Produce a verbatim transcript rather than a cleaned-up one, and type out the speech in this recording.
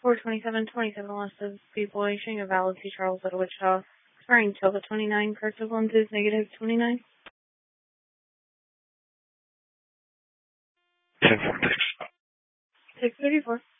four twenty-seven twenty-seven listed people issuing a valid C. Charles at Wichita, expiring till the twenty-nine, corrective lenses, negative twenty-nine. ten four six. six thirty-four.